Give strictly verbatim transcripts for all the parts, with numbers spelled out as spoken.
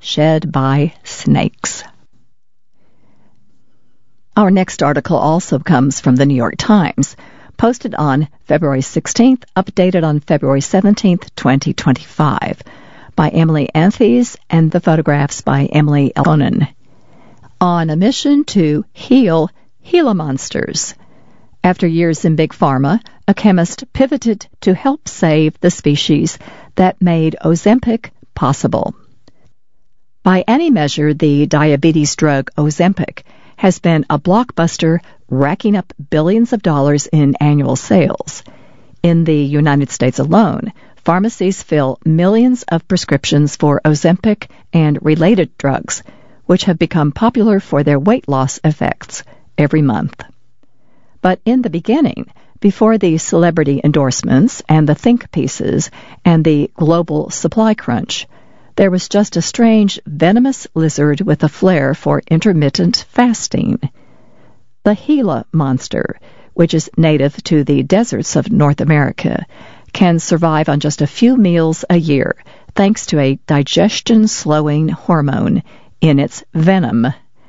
shed by snakes. Our next article also comes from the New York Times, posted on February sixteenth, updated on February seventeenth, twenty twenty-five, by Emily Anthes, and the photographs by Emily Elkonen. On a mission to heal Gila monsters. After years in Big Pharma, a chemist pivoted to help save the species that made Ozempic possible. By any measure, the diabetes drug Ozempic has been a blockbuster, racking up billions of dollars in annual sales. In the United States alone, pharmacies fill millions of prescriptions for Ozempic and related drugs, which have become popular for their weight loss effects every month. But in the beginning, before the celebrity endorsements and the think pieces and the global supply crunch, there was just a strange, venomous lizard with a flair for intermittent fasting. The Gila monster, which is native to the deserts of North America, can survive on just a few meals a year, thanks to a digestion-slowing hormone in its venom.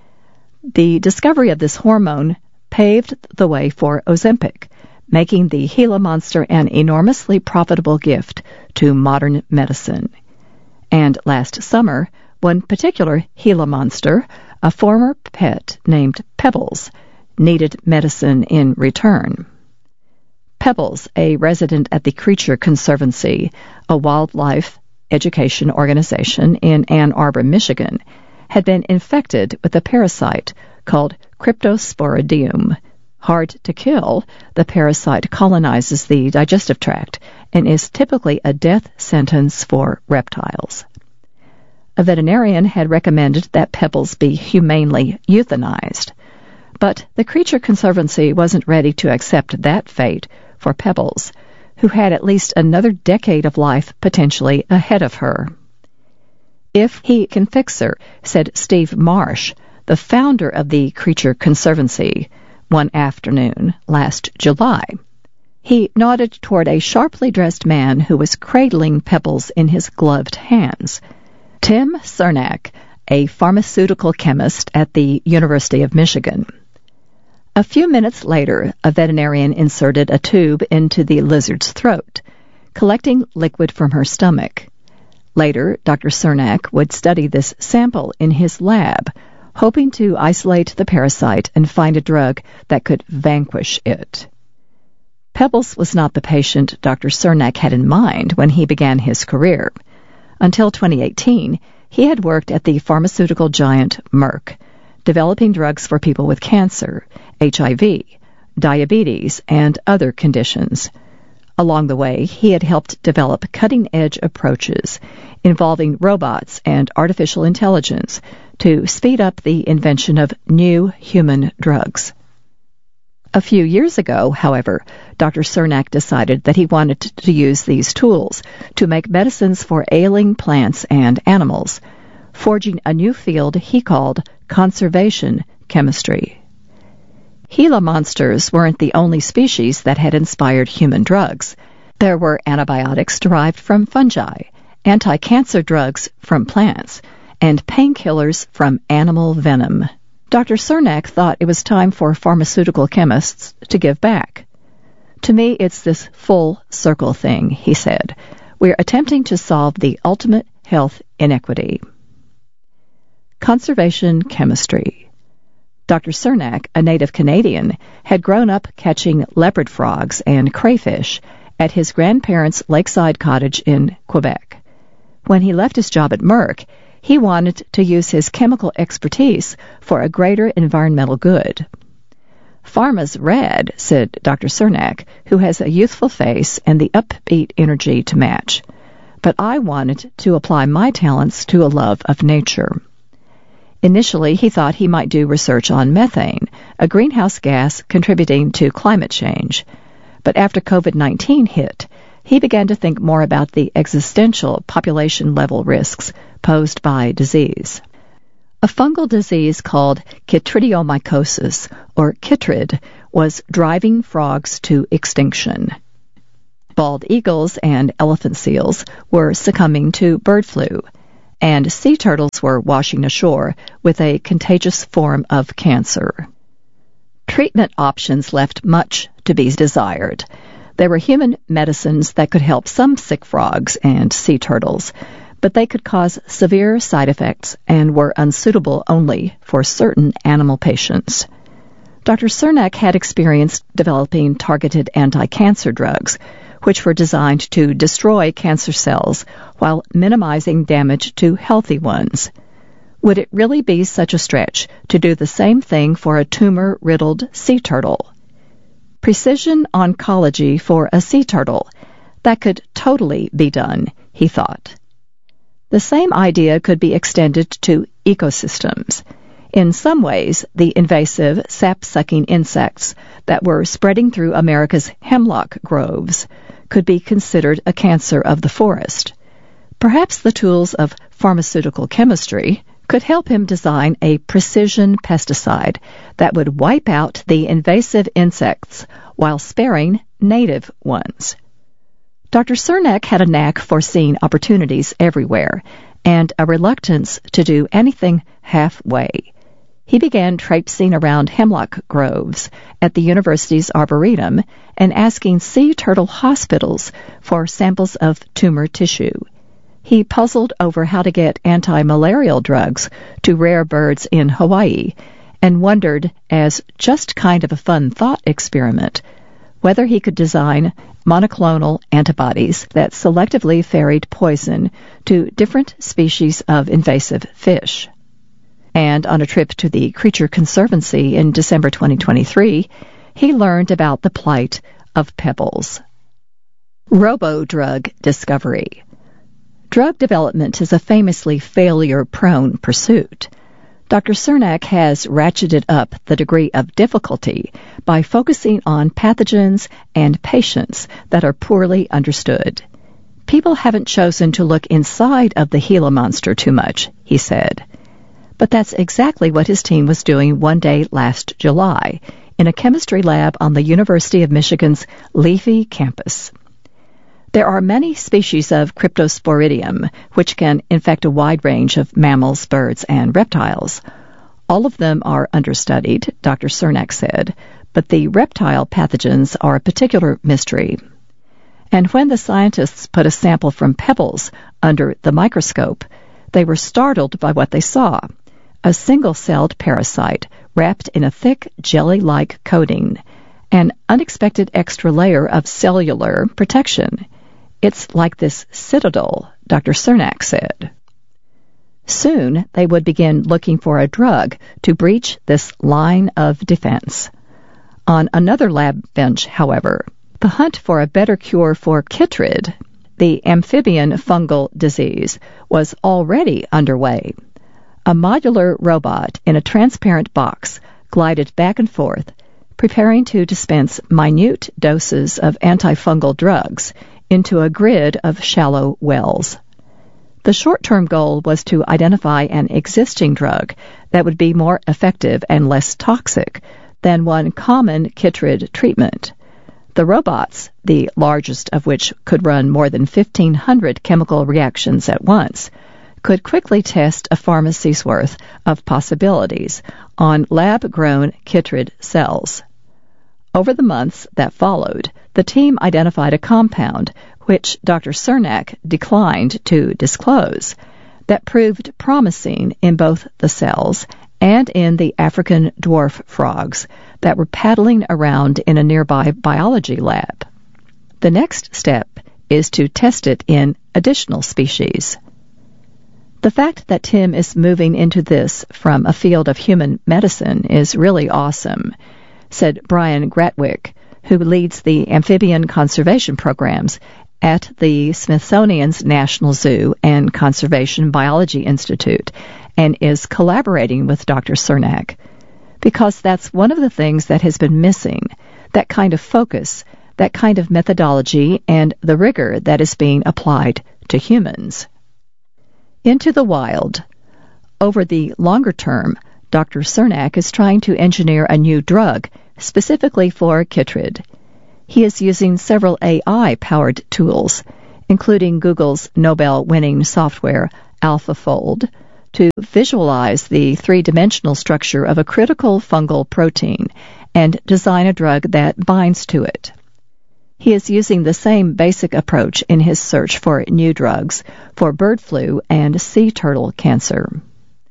The discovery of this hormone paved the way for Ozempic, making the Gila monster an enormously profitable gift to modern medicine. And last summer, one particular Gila monster, a former pet named Pebbles, needed medicine in return. Pebbles, a resident at the Creature Conservancy, a wildlife education organization in Ann Arbor, Michigan, had been infected with a parasite called Cryptosporidium. Hard to kill, the parasite colonizes the digestive tract and is typically a death sentence for reptiles. A veterinarian had recommended that Pebbles be humanely euthanized, but the Creature Conservancy wasn't ready to accept that fate for Pebbles, who had at least another decade of life potentially ahead of her. If he can fix her, said Steve Marsh, the founder of the Creature Conservancy, one afternoon last July. He nodded toward a sharply dressed man who was cradling Pebbles in his gloved hands. Tim Cernak, a pharmaceutical chemist at the University of Michigan. A few minutes later, a veterinarian inserted a tube into the lizard's throat, collecting liquid from her stomach. Later, Doctor Cernak would study this sample in his lab, hoping to isolate the parasite and find a drug that could vanquish it. Pebbles was not the patient Doctor Cernak had in mind when he began his career. Until twenty eighteen, he had worked at the pharmaceutical giant Merck, developing drugs for people with cancer, H I V, diabetes, and other conditions. Along the way, he had helped develop cutting-edge approaches involving robots and artificial intelligence to speed up the invention of new human drugs. A few years ago, however, Doctor Cernak decided that he wanted to use these tools to make medicines for ailing plants and animals, forging a new field he called conservation chemistry. Gila monsters weren't the only species that had inspired human drugs. There were antibiotics derived from fungi, anti-cancer drugs from plants, and painkillers from animal venom. Doctor Cernak thought it was time for pharmaceutical chemists to give back. To me, it's this full circle thing, he said. We're attempting to solve the ultimate health inequity. Conservation chemistry. Doctor Cernak, a native Canadian, had grown up catching leopard frogs and crayfish at his grandparents' lakeside cottage in Quebec. When he left his job at Merck, he wanted to use his chemical expertise for a greater environmental good. Pharma's red, said Doctor Cernak, who has a youthful face and the upbeat energy to match. But I wanted to apply my talents to a love of nature. Initially, he thought he might do research on methane, a greenhouse gas contributing to climate change. But after covid nineteen hit, he began to think more about the existential population-level risks posed by disease. A fungal disease called chytridiomycosis, or chytrid, was driving frogs to extinction. Bald eagles and elephant seals were succumbing to bird flu, and sea turtles were washing ashore with a contagious form of cancer. Treatment options left much to be desired. There were human medicines that could help some sick frogs and sea turtles, but they could cause severe side effects and were unsuitable only for certain animal patients. Doctor Cernak had experience developing targeted anti-cancer drugs, which were designed to destroy cancer cells while minimizing damage to healthy ones. Would it really be such a stretch to do the same thing for a tumor-riddled sea turtle? Precision oncology for a sea turtle. That could totally be done, he thought. The same idea could be extended to ecosystems. In some ways, the invasive, sap-sucking insects that were spreading through America's hemlock groves could be considered a cancer of the forest. Perhaps the tools of pharmaceutical chemistry could help him design a precision pesticide that would wipe out the invasive insects while sparing native ones. Doctor Cernak had a knack for seeing opportunities everywhere and a reluctance to do anything halfway. He began traipsing around hemlock groves at the university's arboretum and asking sea turtle hospitals for samples of tumor tissue. He puzzled over how to get anti-malarial drugs to rare birds in Hawaii and wondered, as just kind of a fun thought experiment, whether he could design monoclonal antibodies that selectively ferried poison to different species of invasive fish. And on a trip to the Creature Conservancy in December twenty twenty-three, he learned about the plight of pebbles. Robo-drug discovery. Drug development is a famously failure-prone pursuit. Doctor Cernak has ratcheted up the degree of difficulty by focusing on pathogens and patients that are poorly understood. People haven't chosen to look inside of the Gila monster too much, he said. But that's exactly what his team was doing one day last July in a chemistry lab on the University of Michigan's Leafy campus. There are many species of Cryptosporidium, which can infect a wide range of mammals, birds, and reptiles. All of them are understudied, Doctor Cernak said, but the reptile pathogens are a particular mystery. And when the scientists put a sample from pebbles under the microscope, they were startled by what they saw. A single-celled parasite wrapped in a thick jelly-like coating, an unexpected extra layer of cellular protection. It's like this citadel, Doctor Cernak said. Soon they would begin looking for a drug to breach this line of defense. On another lab bench, however, the hunt for a better cure for chytrid, the amphibian fungal disease, was already underway. A modular robot in a transparent box glided back and forth, preparing to dispense minute doses of antifungal drugs into a grid of shallow wells. The short-term goal was to identify an existing drug that would be more effective and less toxic than one common chytrid treatment. The robots, the largest of which could run more than fifteen hundred chemical reactions at once, could quickly test a pharmacy's worth of possibilities on lab-grown chytrid cells. Over the months that followed, the team identified a compound, which Doctor Cernak declined to disclose, that proved promising in both the cells and in the African dwarf frogs that were paddling around in a nearby biology lab. The next step is to test it in additional species. The fact that Tim is moving into this from a field of human medicine is really awesome, said Brian Gratwick, who leads the amphibian conservation programs at the Smithsonian's National Zoo and Conservation Biology Institute, and is collaborating with Doctor Cernak, because that's one of the things that has been missing, that kind of focus, that kind of methodology, and the rigor that is being applied to humans. Into the wild. Over the longer term, Doctor Cernak is trying to engineer a new drug specifically for chytrid. He is using several A I-powered tools, including Google's Nobel-winning software AlphaFold to visualize the three-dimensional structure of a critical fungal protein and design a drug that binds to it. He is using the same basic approach in his search for new drugs for bird flu and sea turtle cancer.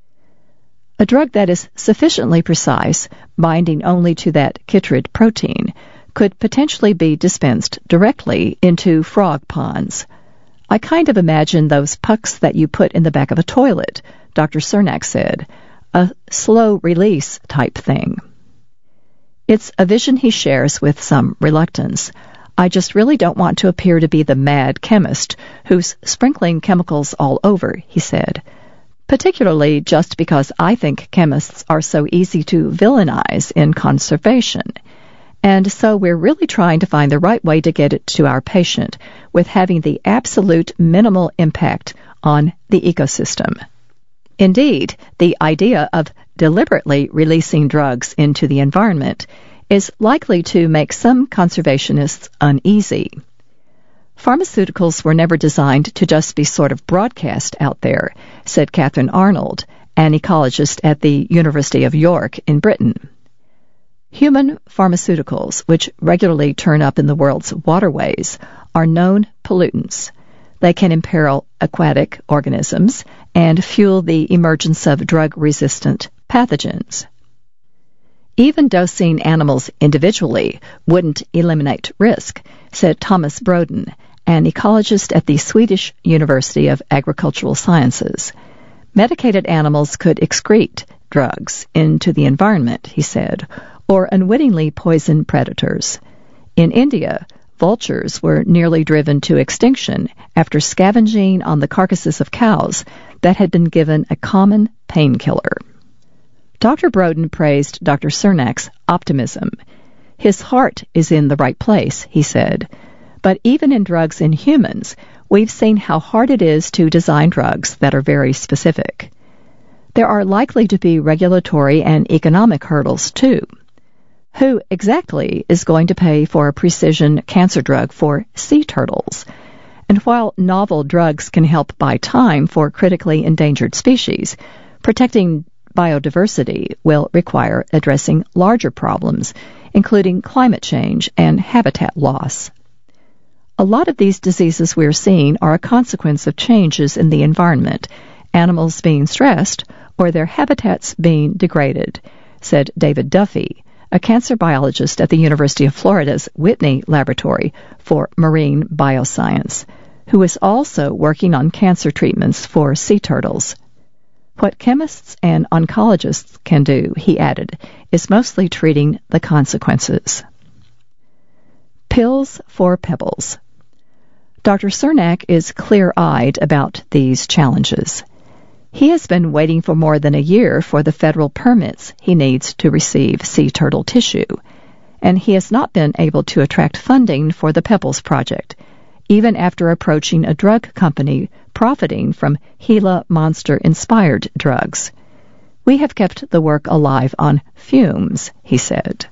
A drug that is sufficiently precise, binding only to that chytrid protein, could potentially be dispensed directly into frog ponds. I kind of imagine those pucks that you put in the back of a toilet, Doctor Cernak said, a slow-release type thing. It's a vision he shares with some reluctance. I just really don't want to appear to be the mad chemist who's sprinkling chemicals all over, he said, particularly just because I think chemists are so easy to villainize in conservation. And so we're really trying to find the right way to get it to our patient with having the absolute minimal impact on the ecosystem. Indeed, the idea of deliberately releasing drugs into the environment is likely to make some conservationists uneasy. Pharmaceuticals were never designed to just be sort of broadcast out there, said Catherine Arnold, an ecologist at the University of York in Britain. Human pharmaceuticals, which regularly turn up in the world's waterways, are known pollutants. They can imperil aquatic organisms and fuel the emergence of drug-resistant pathogens. Even dosing animals individually wouldn't eliminate risk, said Thomas Broden, an ecologist at the Swedish University of Agricultural Sciences. Medicated animals could excrete drugs into the environment, he said, or unwittingly poison predators. In India, vultures were nearly driven to extinction after scavenging on the carcasses of cows that had been given a common painkiller. Doctor Broden praised Doctor Cernak's optimism. His heart is in the right place, he said. But even in drugs in humans, we've seen how hard it is to design drugs that are very specific. There are likely to be regulatory and economic hurdles, too. Who exactly is going to pay for a precision cancer drug for sea turtles? And while novel drugs can help buy time for critically endangered species, protecting biodiversity will require addressing larger problems, including climate change and habitat loss. A lot of these diseases we're seeing are a consequence of changes in the environment, animals being stressed or their habitats being degraded, said David Duffy, a cancer biologist at the University of Florida's Whitney Laboratory for Marine Bioscience, who is also working on cancer treatments for sea turtles. What chemists and oncologists can do, he added, is mostly treating the consequences. Pills for pebbles. Doctor Cernak is clear-eyed about these challenges. He has been waiting for more than a year for the federal permits he needs to receive sea turtle tissue, and he has not been able to attract funding for the Pebbles project, even after approaching a drug company profiting from Gila monster-inspired drugs. We have kept the work alive on fumes, he said.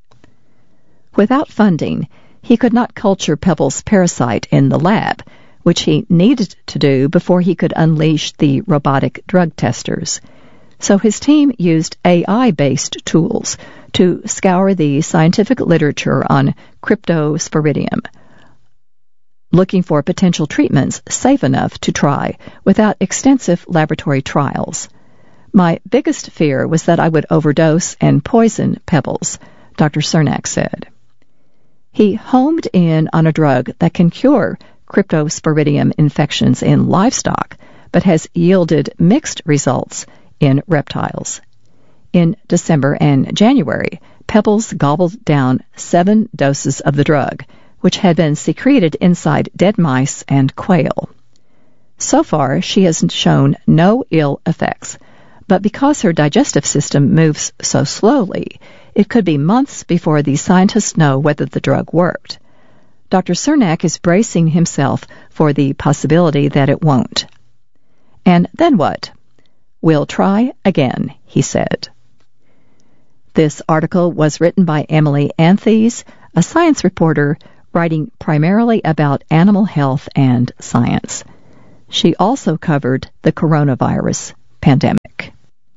Without funding, he could not culture Pebbles' parasite in the lab, which he needed to do before he could unleash the robotic drug testers. So his team used A I-based tools to scour the scientific literature on Cryptosporidium, looking for potential treatments safe enough to try without extensive laboratory trials. My biggest fear was that I would overdose and poison Pebbles, Doctor Cernak said. He homed in on a drug that can cure Cryptosporidium infections in livestock, but has yielded mixed results in reptiles. In December and January, Pebbles gobbled down seven doses of the drug, which had been secreted inside dead mice and quail. So far, she has shown no ill effects, but because her digestive system moves so slowly, it could be months before the scientists know whether the drug worked. Doctor Cernak is bracing himself for the possibility that it won't. And then what? We'll try again, he said. This article was written by Emily Anthes, a science reporter writing primarily about animal health and science. She also covered the coronavirus pandemic.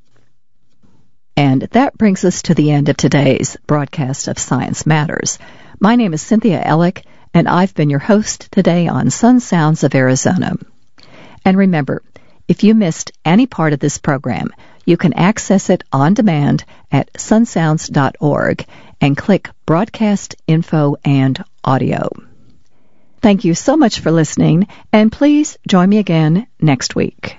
And that brings us to the end of today's broadcast of Science Matters. My name is Cynthia Ellick, and I've been your host today on Sun Sounds of Arizona. And remember, if you missed any part of this program, you can access it on demand at sun sounds dot org and click Broadcast Info and Audio. Thank you so much for listening, and please join me again next week.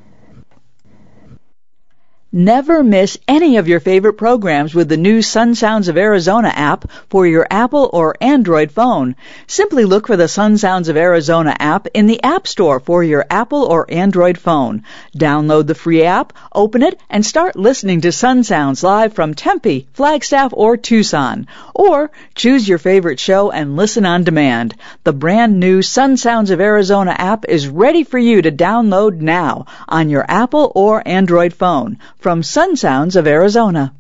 Never miss any of your favorite programs with the new Sun Sounds of Arizona app for your Apple or Android phone. Simply look for the Sun Sounds of Arizona app in the App Store for your Apple or Android phone. Download the free app, open it, and start listening to Sun Sounds live from Tempe, Flagstaff, or Tucson. Or choose your favorite show and listen on demand. The brand new Sun Sounds of Arizona app is ready for you to download now on your Apple or Android phone. From Sun Sounds of Arizona.